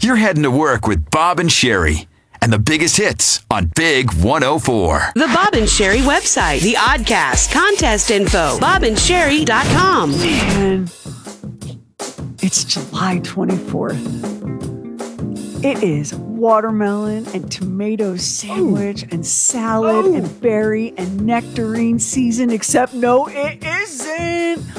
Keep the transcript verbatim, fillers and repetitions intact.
You're heading to work with Bob and Sherry and the biggest hits on Big one oh four. The Bob and Sherry website, the Oddcast, contest info, bob and sherry dot com. And it's July twenty-fourth. It is watermelon and tomato sandwich Ooh. and salad Ooh. and berry and nectarine season, except no, it isn't.